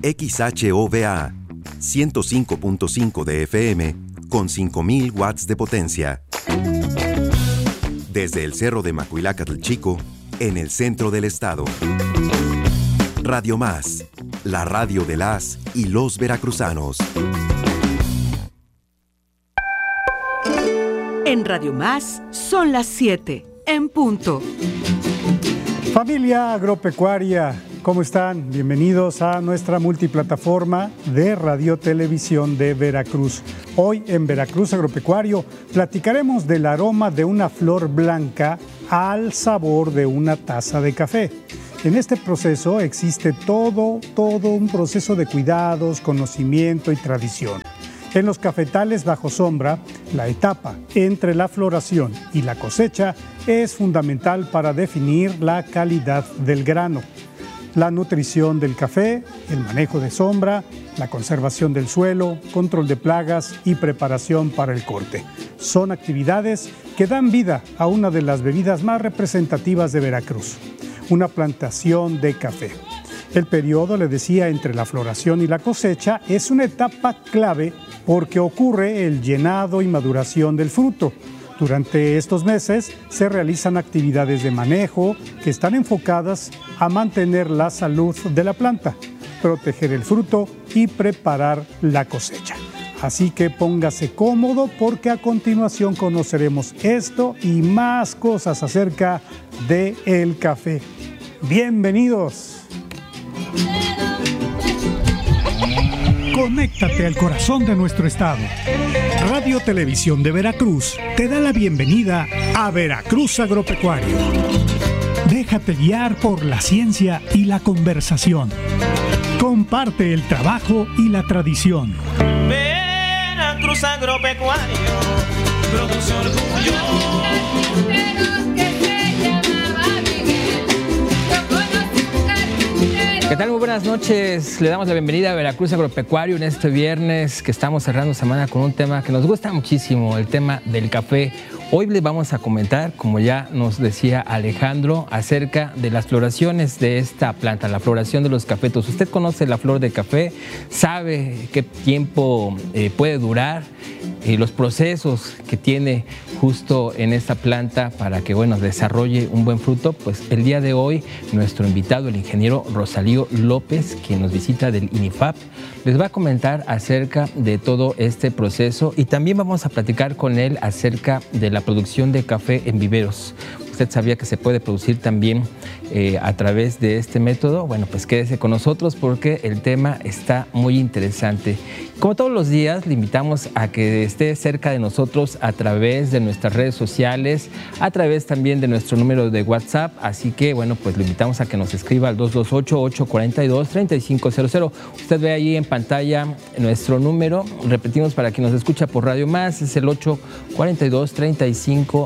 XHOVA, 105.5 de FM, con 5,000 watts de potencia. Desde el Cerro de Macuilácatl Chico, en el centro del estado. Radio Más, la radio de las y los veracruzanos. En Radio Más son las 7, en punto. Familia agropecuaria, ¿cómo están? Bienvenidos a nuestra multiplataforma de Radio Televisión de Veracruz. Hoy en Veracruz Agropecuario platicaremos del aroma de una flor blanca al sabor de una taza de café. En este proceso existe todo un proceso de cuidados, conocimiento y tradición. En los cafetales bajo sombra, la etapa entre la floración y la cosecha es fundamental para definir la calidad del grano. La nutrición del café, el manejo de sombra, la conservación del suelo, control de plagas y preparación para el corte. Son actividades que dan vida a una de las bebidas más representativas de Veracruz, una plantación de café. El periodo, le decía, entre la floración y la cosecha es una etapa clave porque ocurre el llenado y maduración del fruto. Durante estos meses se realizan actividades de manejo que están enfocadas a mantener la salud de la planta, proteger el fruto y preparar la cosecha. Así que póngase cómodo porque a continuación conoceremos esto y más cosas acerca del café. ¡Bienvenidos! Conéctate al corazón de nuestro estado. Radio Televisión de Veracruz te da la bienvenida a Veracruz Agropecuario. Déjate guiar por la ciencia y la conversación. Comparte el trabajo y la tradición. Veracruz Agropecuario, produce orgullo. ¿Qué tal? Muy buenas noches. Le damos la bienvenida a Veracruz Agropecuario en este viernes que estamos cerrando semana con un tema que nos gusta muchísimo, el tema del café. Hoy les vamos a comentar, como ya nos decía Alejandro, acerca de las floraciones de esta planta, la floración de los cafetos. Usted conoce la flor de café, sabe qué tiempo puede durar, los procesos que tiene justo en esta planta para que, bueno, desarrolle un buen fruto. Pues el día de hoy nuestro invitado, el ingeniero Rosalío López, quien nos visita del INIFAP, les va a comentar acerca de todo este proceso y también vamos a platicar con él acerca de la producción de café en viveros. ¿Usted sabía que se puede producir también a través de este método? Bueno, pues quédese con nosotros porque el tema está muy interesante. Como todos los días, le invitamos a que esté cerca de nosotros a través de nuestras redes sociales, a través también de nuestro número de WhatsApp. Así que, bueno, pues le invitamos a que nos escriba al 228-842-3500. Usted ve ahí en pantalla nuestro número. Repetimos para quien nos escucha por Radio Más, es el 842-3500,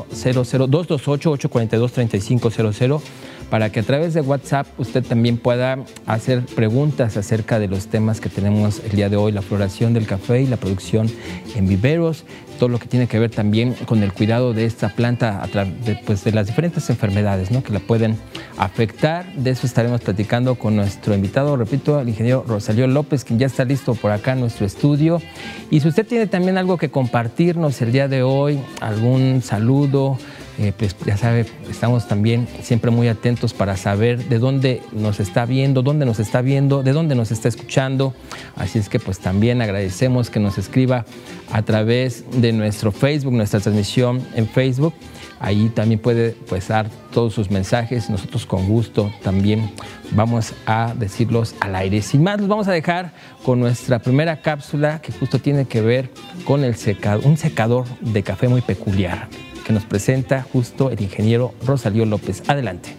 228-842-3500. Para que a través de WhatsApp usted también pueda hacer preguntas acerca de los temas que tenemos el día de hoy, la floración del café y la producción en viveros, todo lo que tiene que ver también con el cuidado de esta planta de las diferentes enfermedades, ¿no?, que la pueden afectar. De eso estaremos platicando con nuestro invitado, repito, el ingeniero Rosalío López, quien ya está listo por acá en nuestro estudio. Y si usted tiene también algo que compartirnos el día de hoy, algún saludo, pues ya sabe, estamos también siempre muy atentos para saber de dónde nos está viendo, de dónde nos está escuchando. Así es que pues también agradecemos que nos escriba a través de nuestro Facebook, nuestra transmisión en Facebook. Ahí también puede pues dar todos sus mensajes. Nosotros con gusto también vamos a decirlos al aire. Sin más, los vamos a dejar con nuestra primera cápsula que justo tiene que ver con un secador de café muy peculiar que nos presenta justo el ingeniero Rosalío López. Adelante.